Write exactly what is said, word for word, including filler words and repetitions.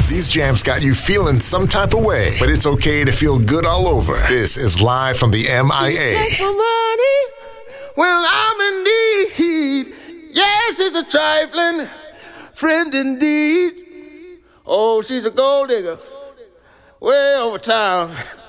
These jams got you feeling some type of way, but it's okay to feel good all over. This is live from the M I A. Take my money when I'm in need. Yes, it's a trifling friend indeed. Oh, she's a gold digger way over town.